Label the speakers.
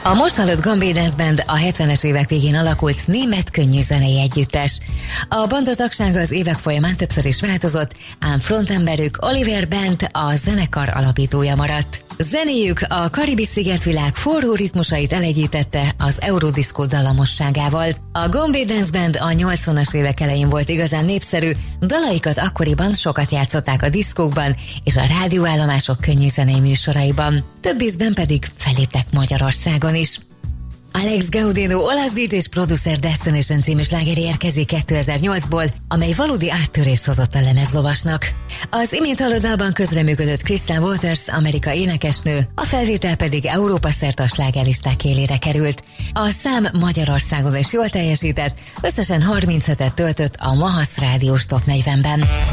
Speaker 1: A most hallott Gambit Dance Band a 70-es évek végén alakult német könnyűzenei együttes. A banda tagsága az évek folyamán többször is változott, ám frontemberük Oliver Bent a zenekar alapítója maradt. Zenéjük a Karibi-szigetvilág forró ritmusait elegyítette az eurodiszkó dallamosságával. A Gambit Dance Band a 80-as évek elején volt igazán népszerű, dalaikat akkoriban sokat játszották a diszkókban és a rádióállomások könnyűzenei műsoraiban. Több ízben pedig felléptek Magyarországon is. Alex Gaudino, olasz DJ és producer Destination című slágere érkezik 2008-ból, amely valódi áttörést hozott a lemezlovasnak. Az imént hallott dalban közreműködött Crystal Waters, amerikai énekesnő, a felvétel pedig Európa szerte a slágerlisták élére került. A szám Magyarországon is jól teljesített, összesen 37-et töltött a Mahasz rádiós Top 40-ben.